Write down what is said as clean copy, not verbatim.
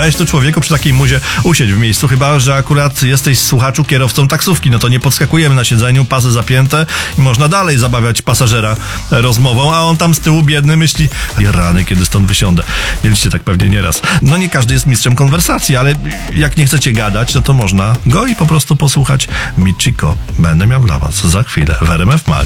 powinieneś tu człowieku przy takiej muzie usiąść w miejscu, chyba że akurat jesteś słuchaczu kierowcą taksówki, no to nie podskakujemy na siedzeniu, pasy zapięte i można dalej zabawiać pasażera rozmową, a on tam z tyłu biedny myśli, rany, kiedy stąd wysiądę. Mieliście tak pewnie nieraz. No nie każdy jest mistrzem konwersacji, ale jak nie chcecie gadać, no to można go i po prostu posłuchać Michiko. Będę miał dla was za chwilę w RMF Mag.